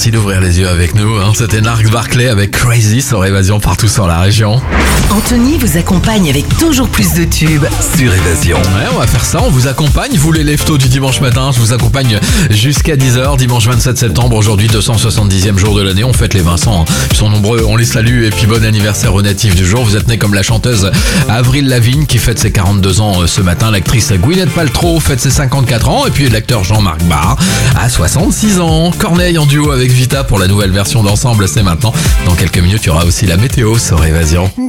Merci d'ouvrir les yeux avec nous. C'était Narc Barclay avec Crazy sur Évasion partout sur la région. Anthony vous accompagne avec toujours plus de tubes. Sur Évasion. Ouais, on va faire ça. On vous accompagne. Vous les lève-tôt du dimanche matin. Je vous accompagne jusqu'à 10h. Dimanche 27 septembre. Aujourd'hui, 270e jour de l'année. On fête les Vincent. Ils sont nombreux. On les salue. Et puis bon anniversaire au natif du jour. Vous êtes né comme la chanteuse Avril Lavigne qui fête ses 42 ans ce matin. L'actrice Gwyneth Paltrow fête ses 54 ans. Et puis l'acteur Jean-Marc Barr a 66 ans. Corneille en duo avec Vita pour la nouvelle version d'Ensemble. C'est maintenant. Dans quelques minutes, il y aura aussi la météo sur Évasion.